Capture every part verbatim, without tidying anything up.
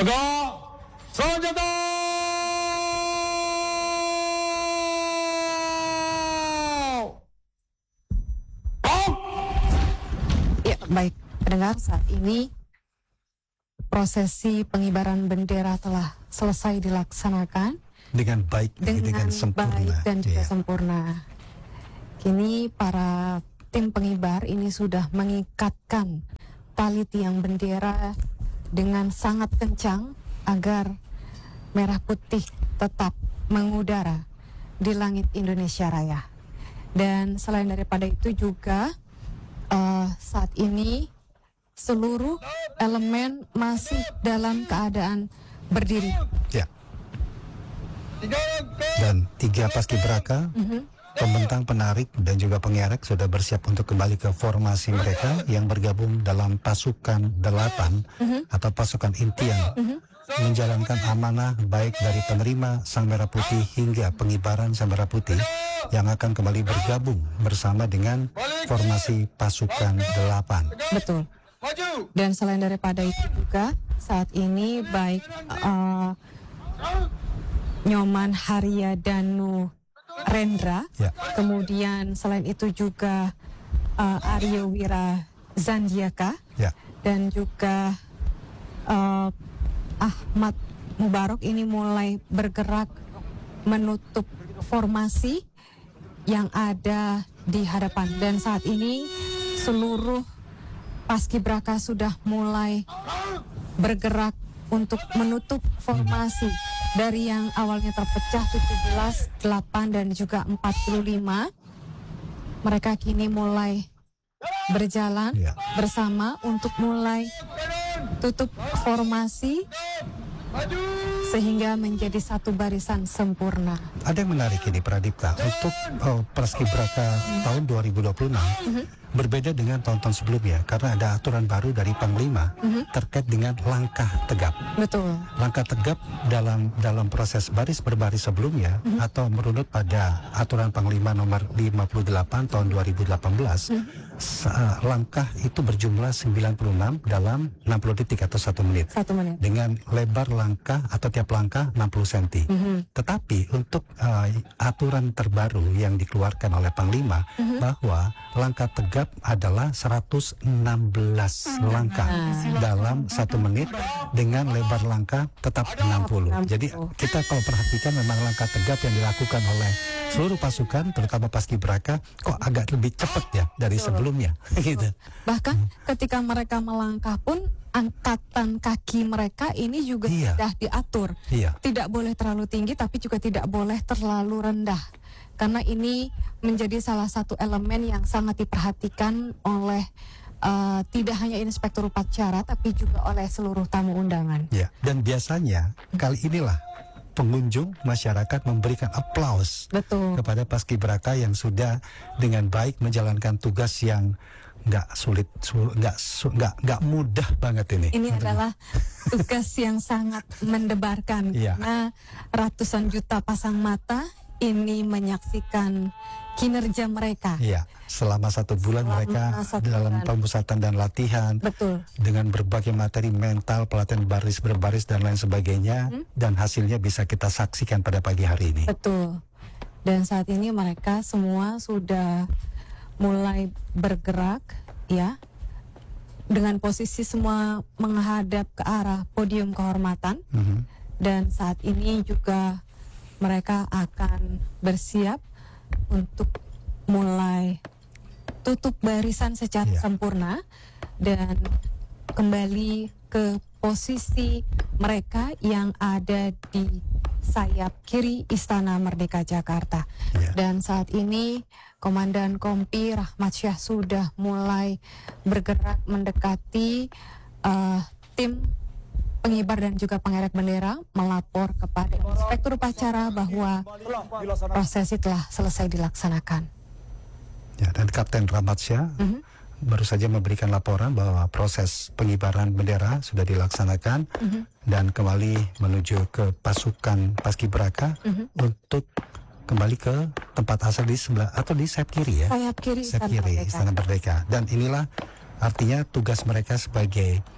Tegak, senjata! Ya, baik pendengar, saat ini prosesi pengibaran bendera telah selesai dilaksanakan dengan baik dengan, dengan sempurna. baik dan juga yeah. sempurna. Kini para tim pengibar ini sudah mengikatkan tali tiang bendera dengan sangat kencang agar merah putih tetap mengudara di langit Indonesia Raya. Dan selain daripada itu juga uh, saat ini seluruh elemen masih dalam keadaan berdiri. Ya. Dan tiga paskibraka, mm-hmm. pembentang, penarik, dan juga pengerek sudah bersiap untuk kembali ke formasi mereka yang bergabung dalam pasukan delapan mm-hmm. atau pasukan inti yang mm-hmm. menjalankan amanah baik dari penerima Sang Merah Putih hingga pengibaran Sang Merah Putih yang akan kembali bergabung bersama dengan formasi pasukan delapan. Betul. Dan selain daripada itu juga saat ini baik uh, Nyoman Haria Danu Rendra, ya. Kemudian selain itu juga uh, Aryo Wira Zandiaka, ya. Dan juga uh, Ahmad Mubarok ini mulai bergerak menutup formasi yang ada di hadapan. Dan saat ini seluruh paskibraka sudah mulai bergerak untuk menutup formasi dari yang awalnya terpecah tujuh belas, delapan dan juga empat puluh lima. Mereka kini mulai berjalan ya. bersama untuk mulai tutup formasi sehingga menjadi satu barisan sempurna. Ada yang menarik ini Pradipta, untuk oh, paskibraka hmm. tahun dua ribu dua puluh enam hmm. berbeda dengan tahun-tahun sebelumnya karena ada aturan baru dari Panglima hmm. terkait dengan langkah tegap. Betul. Langkah tegap dalam dalam proses baris berbaris sebelumnya hmm. atau merunut pada aturan Panglima nomor lima puluh delapan tahun dua ribu delapan belas. Hmm. Langkah itu berjumlah sembilan puluh enam dalam enam puluh detik atau satu menit. Satu menit. Dengan lebar langkah atau tiap langkah enam puluh sentimeter. Mm-hmm. Tetapi untuk uh, aturan terbaru yang dikeluarkan oleh Panglima mm-hmm. bahwa langkah tegap adalah seratus enam belas mm-hmm. langkah mm-hmm. dalam satu menit dengan lebar langkah tetap enam puluh. Jadi kita kalau perhatikan memang langkah tegap yang dilakukan oleh seluruh pasukan terutama paskibraka kok agak lebih cepat ya dari Betul. sebelumnya gitu. Bahkan hmm. ketika mereka melangkah pun angkatan kaki mereka ini juga iya. sudah diatur. Iya. Tidak boleh terlalu tinggi tapi juga tidak boleh terlalu rendah. Karena ini menjadi salah satu elemen yang sangat diperhatikan oleh uh, tidak hanya inspektur upacara tapi juga oleh seluruh tamu undangan. Ya, dan biasanya kali inilah pengunjung masyarakat memberikan aplaus Betul. kepada paskibraka yang sudah dengan baik menjalankan tugas yang nggak sulit, nggak nggak nggak mudah banget ini. Ini adalah tugas yang sangat mendebarkan ya. Karena ratusan juta pasang mata ini menyaksikan kinerja mereka. Iya, selama satu bulan selama mereka satu dalam bulan. pemusatan dan latihan. Betul. Dengan berbagai materi mental, pelatihan baris berbaris dan lain sebagainya, hmm? dan hasilnya bisa kita saksikan pada pagi hari ini. Betul. Dan saat ini mereka semua sudah mulai bergerak, ya, dengan posisi semua menghadap ke arah podium kehormatan. Hmm. Dan saat ini juga mereka akan bersiap untuk mulai tutup barisan secara yeah. sempurna dan kembali ke posisi mereka yang ada di sayap kiri Istana Merdeka Jakarta. Yeah. Dan saat ini Komandan Kompi Rahmat Syah sudah mulai bergerak mendekati uh, tim pengibar dan juga pengerek bendera melapor kepada inspektur upacara bahwa prosesi telah selesai dilaksanakan. Ya, dan Kapten Rahmat Syah mm-hmm. baru saja memberikan laporan bahwa proses pengibaran bendera sudah dilaksanakan mm-hmm. dan kembali menuju ke pasukan paskibraka mm-hmm. untuk kembali ke tempat asal di sebelah atau di sayap kiri ya. Sayap kiri sayap kiri Istana Merdeka. Dan inilah artinya tugas mereka sebagai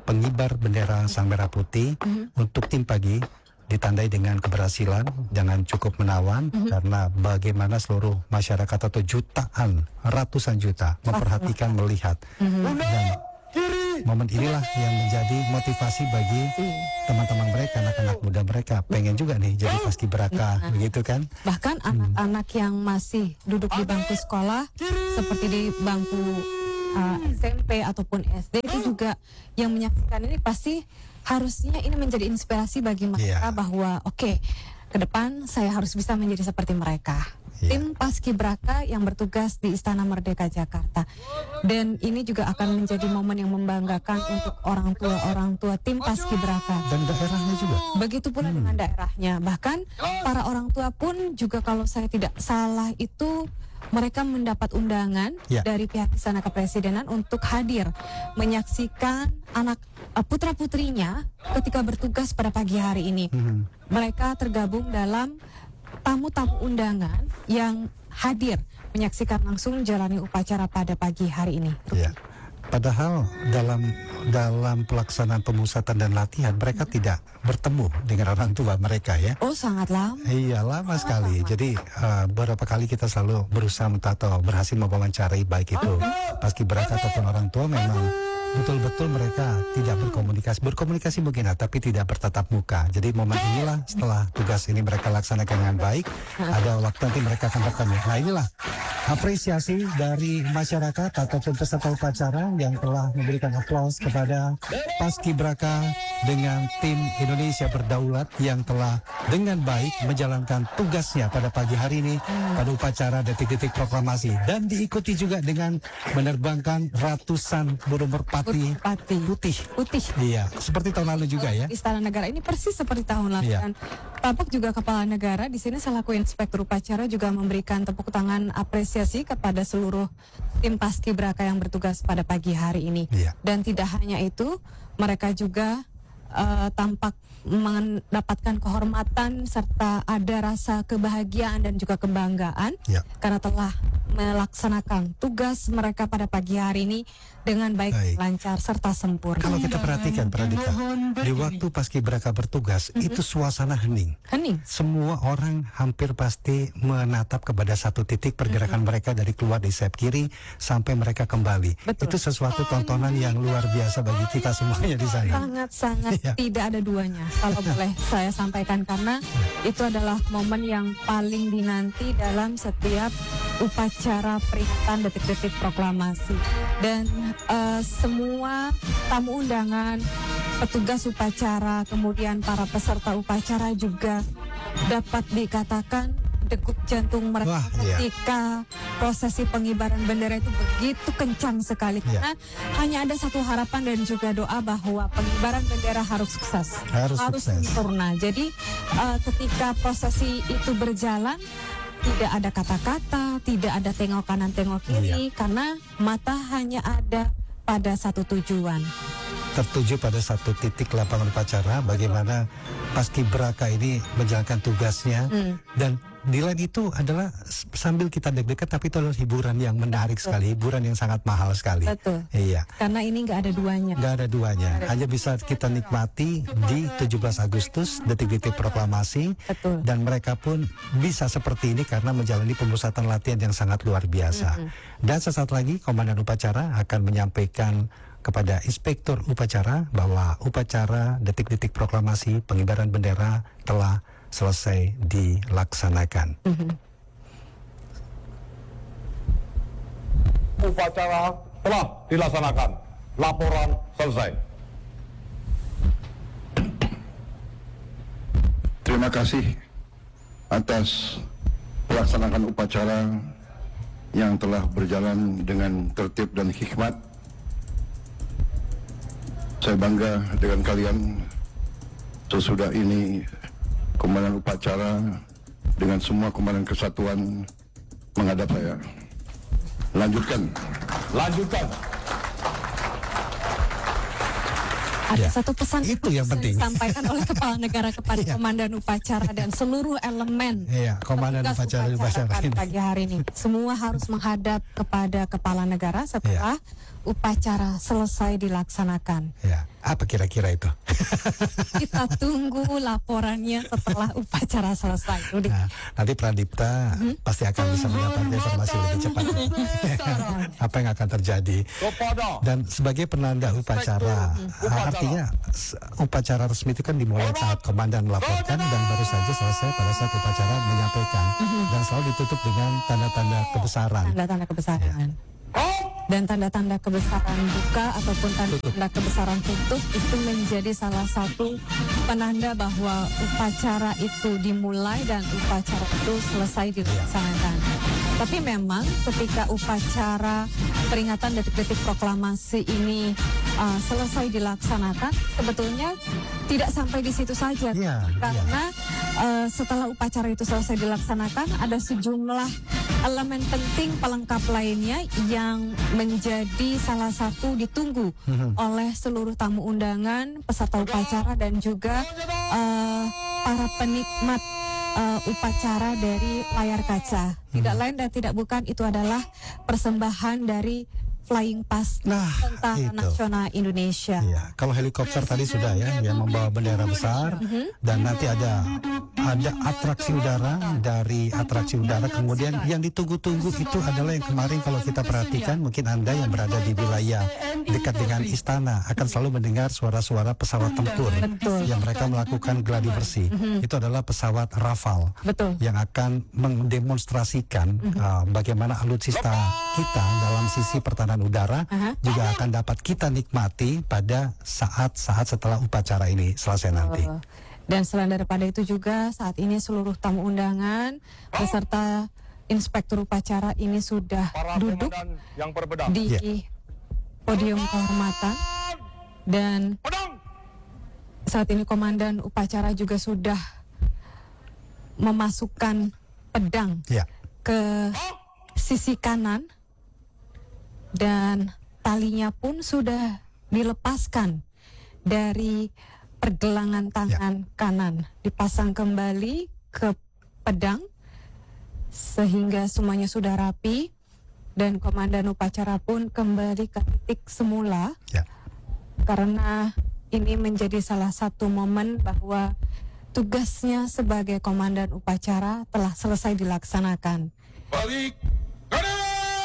pengibar bendera Sang Merah Putih mm-hmm. untuk tim pagi ditandai dengan keberhasilan, jangan cukup menawan mm-hmm. karena bagaimana seluruh masyarakat atau jutaan, ratusan juta memperhatikan, melihat mm-hmm. dan momen inilah yang menjadi motivasi bagi teman-teman mereka, anak-anak muda mereka pengen juga nih jadi paskibraka, nah, begitu kan? Bahkan hmm. anak-anak yang masih duduk di bangku sekolah, seperti di bangku uh, S M P ataupun S D itu juga yang menyaksikan ini pasti harusnya ini menjadi inspirasi bagi mereka yeah. bahwa oke, okay, ke depan saya harus bisa menjadi seperti mereka. Yeah. Tim Paskibraka yang bertugas di Istana Merdeka Jakarta, dan ini juga akan menjadi momen yang membanggakan untuk orang tua orang tua tim Paskibraka dan daerahnya juga. Begitu pula hmm. dengan daerahnya. Bahkan para orang tua pun juga, kalau saya tidak salah itu mereka mendapat undangan yeah. dari pihak Istana Kepresidenan untuk hadir menyaksikan anak putra putrinya ketika bertugas pada pagi hari ini. Hmm. Mereka tergabung dalam tamu-tamu undangan yang hadir menyaksikan langsung jalani upacara pada pagi hari ini. Ya. Padahal dalam dalam pelaksanaan pemusatan dan latihan mereka hmm. tidak bertemu dengan orang tua mereka ya. Oh, sangat lama. Iya, lama oh, sekali. Lama. Jadi uh, beberapa kali kita selalu berusaha atau berhasil mewawancarai baik itu paskibraka ataupun orang tua, memang betul-betul mereka tidak berkomunikasi. Berkomunikasi mungkin, tapi tidak bertatap muka. Jadi momen inilah setelah tugas ini mereka laksanakan dengan baik, ada waktu nanti mereka akan bertemu. Nah, inilah apresiasi dari masyarakat ataupun peserta upacara yang telah memberikan aplaus kepada Paskibraka dengan tim Indonesia Berdaulat yang telah dengan baik menjalankan tugasnya pada pagi hari ini pada upacara detik-detik proklamasi, dan diikuti juga dengan menerbangkan ratusan burung merpati Pati. putih. Putih. Iya, seperti tahun lalu juga ya. Istana Negara ini persis seperti tahun lalu. Iya. Dan tampak juga Kepala Negara di sini selaku Inspektur Upacara juga memberikan tepuk tangan apresiasi kepada seluruh tim Paskibraka yang bertugas pada pagi hari ini. Iya. Dan tidak hanya itu, mereka juga uh, tampak mendapatkan kehormatan serta ada rasa kebahagiaan dan juga kebanggaan ya. Karena telah melaksanakan tugas mereka pada pagi hari ini dengan baik, baik. lancar serta sempurna. Kalau kita perhatikan, Pradita, di waktu Paskibraka bertugas mm-hmm. itu suasana hening. Hening. Semua orang hampir pasti menatap kepada satu titik pergerakan mm-hmm. mereka dari keluar di sayap kiri sampai mereka kembali. Betul. Itu sesuatu tontonan yang luar biasa bagi kita semuanya di sana. Sangat-sangat ya. Tidak ada duanya. Kalau boleh saya sampaikan, karena itu adalah momen yang paling dinanti dalam setiap upacara peringatan detik-detik proklamasi. Dan uh, semua tamu undangan, petugas upacara, kemudian para peserta upacara juga dapat dikatakan degup jantung mereka Wah, ketika iya. prosesi pengibaran bendera itu begitu kencang sekali. Iya. Karena hanya ada satu harapan dan juga doa bahwa pengibaran bendera harus sukses, harus, harus sukses. sempurna. Jadi uh, ketika prosesi itu berjalan, tidak ada kata-kata, tidak ada tengok kanan tengok kiri, iya. karena mata hanya ada pada satu tujuan. Tertuju pada satu titik lapangan upacara, bagaimana Paskibraka ini menjalankan tugasnya, hmm. dan di lain itu adalah sambil kita deg-degan, tapi itu adalah hiburan yang menarik Betul. sekali, hiburan yang sangat mahal sekali. Betul. Iya. Karena ini nggak ada duanya. Nggak ada duanya. Ada. Hanya bisa kita nikmati di tujuh belas Agustus, detik-detik proklamasi. Betul. Dan mereka pun bisa seperti ini karena menjalani pemusatan latihan yang sangat luar biasa. Mm-hmm. Dan sesaat lagi Komandan Upacara akan menyampaikan kepada Inspektur Upacara bahwa upacara detik-detik proklamasi pengibaran bendera telah selesai dilaksanakan. Mm-hmm. Upacara telah dilaksanakan. Laporan selesai. Terima kasih atas pelaksanaan upacara yang telah berjalan dengan tertib dan hikmat. Saya bangga dengan kalian. Sesudah ini Komandan Upacara dengan semua komandan kesatuan menghadap saya. Lanjutkan. Lanjutkan. Ada Ya, satu pesan itu yang penting. disampaikan oleh kepala negara kepada Iya. komandan upacara dan seluruh elemen Iya, komandan petugas upacara upacara pada ini. pagi hari ini. Semua harus menghadap kepada kepala negara setelah upacara selesai dilaksanakan. Ya, apa kira-kira itu? Kita tunggu laporannya setelah upacara selesai. Rudi. Nah, nanti Pradipta Mhm. pasti akan bisa mendapatkan informasi lebih cepat. Apa yang akan terjadi? Kepada Dan sebagai penanda upacara, Upacara. artinya s- upacara resmi itu kan dimulai saat komandan melaporkan dan baru saja selesai pada saat upacara menyampaikan, dan selalu ditutup dengan tanda-tanda kebesaran. Tanda-tanda kebesaran. Dan tanda-tanda kebesaran buka ataupun tanda-tanda kebesaran tutup itu menjadi salah satu penanda bahwa upacara itu dimulai dan upacara itu selesai dilaksanakan. Tapi memang ketika upacara peringatan detik-detik proklamasi ini uh, selesai dilaksanakan, sebetulnya tidak sampai di situ saja. Iya, Karena uh, setelah upacara itu selesai dilaksanakan, ada sejumlah elemen penting pelengkap lainnya yang menjadi salah satu ditunggu Mhm. oleh seluruh tamu undangan, peserta upacara dan juga uh, para penikmat uh, upacara dari layar kaca. Tidak lain dan tidak bukan itu adalah persembahan dari Flying Pass Nah, Tentara itu. Nasional Indonesia. Iya, kalau helikopter tadi sudah ya, yang membawa bendera besar, dan nanti ada ada atraksi udara dari atraksi udara. Kemudian yang ditunggu-tunggu itu adalah yang kemarin kalau kita perhatikan, mungkin Anda yang berada di wilayah dekat dengan istana akan selalu mendengar suara-suara pesawat tempur Betul. yang mereka melakukan gladi bersih. Itu adalah pesawat Rafale Betul. yang akan mendemonstrasikan uh, bagaimana alutsista kita dalam sisi pertahanan udara Aha. juga akan dapat kita nikmati pada saat-saat setelah upacara ini selesai nanti. Oh. Dan selain daripada itu juga saat ini seluruh tamu undangan beserta inspektur upacara ini sudah para duduk komandan yang berbeda. di Ya. podium kehormatan dan Pedang! saat ini komandan upacara juga sudah memasukkan pedang Ya, ke sisi kanan dan talinya pun sudah dilepaskan dari pergelangan tangan kanan, dipasang kembali ke pedang sehingga semuanya sudah rapi dan komandan upacara pun kembali ke titik semula ya. karena ini menjadi salah satu momen bahwa tugasnya sebagai komandan upacara telah selesai dilaksanakan. Balik kanan!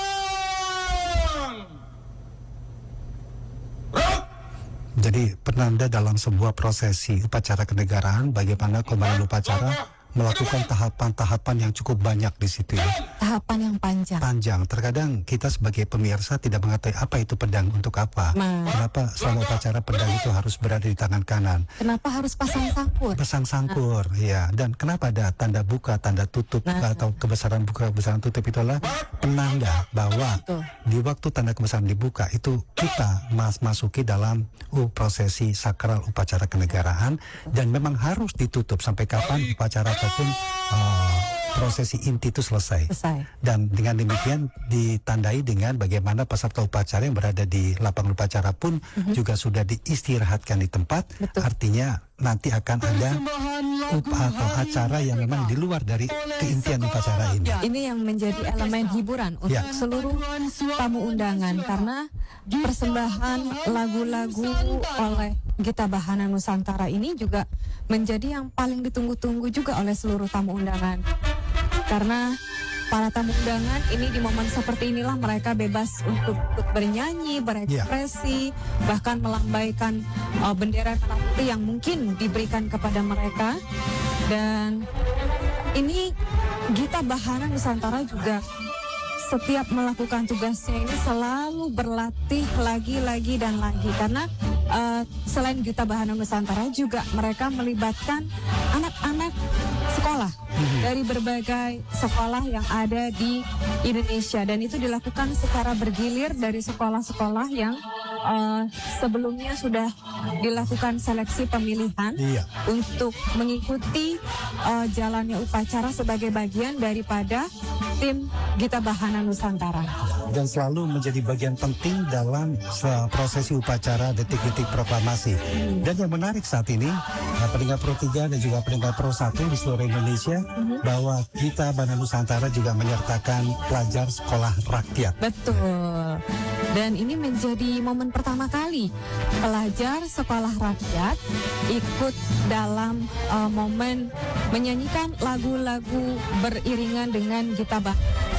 Rak! Jadi penanda dalam sebuah prosesi upacara kenegaraan bagaimana komandan upacara melakukan tahapan-tahapan yang cukup banyak di situ ya. Tahapan yang panjang. Panjang. Terkadang kita sebagai pemirsa tidak mengetahui apa itu pedang untuk apa. Nah. Kenapa selama upacara pedang itu harus berada di tangan kanan. Kenapa harus pasang sangkur? Besang sangkur, ya. Dan kenapa ada tanda buka, tanda tutup, Nah. atau kebesaran buka, kebesaran tutup itu adalah penanda bahwa Betul. di waktu tanda kebesaran dibuka itu kita mas masuki dalam uh, prosesi sakral upacara kenegaraan dan memang harus ditutup sampai kapan upacara ataupun uh, prosesi inti itu selesai. Selesai. Dan dengan demikian ditandai dengan bagaimana peserta upacara yang berada di lapangan upacara pun juga sudah diistirahatkan di tempat. Betul. Artinya nanti akan ada upah atau acara yang memang di luar dari keintian upacara ini. Ini yang menjadi elemen hiburan untuk Ya. seluruh tamu undangan karena persembahan lagu-lagu oleh Gita Bahana Nusantara ini juga menjadi yang paling ditunggu-tunggu juga oleh seluruh tamu undangan. Karena para tamu undangan ini di momen seperti inilah mereka bebas untuk, untuk bernyanyi, berekspresi, bahkan melambaikan uh, bendera merah putih yang mungkin diberikan kepada mereka. Dan ini Gita Bahana Nusantara juga setiap melakukan tugasnya ini selalu berlatih lagi-lagi dan lagi karena uh, selain Gita Bahana Nusantara juga mereka melibatkan anak-anak sekolah dari berbagai sekolah yang ada di Indonesia dan itu dilakukan secara bergilir dari sekolah-sekolah yang uh, sebelumnya sudah dilakukan seleksi pemilihan Iya. untuk mengikuti uh, jalannya upacara sebagai bagian daripada tim Gita Bahana Nusantara. dan selalu menjadi bagian penting dalam uh, prosesi upacara detik-detik proklamasi. Dan yang menarik saat ini, uh, pendengar Pro tiga dan juga pendengar Pro satu di seluruh Indonesia, bahwa kita Banda Nusantara juga menyertakan pelajar sekolah rakyat. Betul. Dan ini menjadi momen pertama kali pelajar sekolah rakyat ikut dalam uh, momen menyanyikan lagu-lagu beriringan dengan Gita Bah-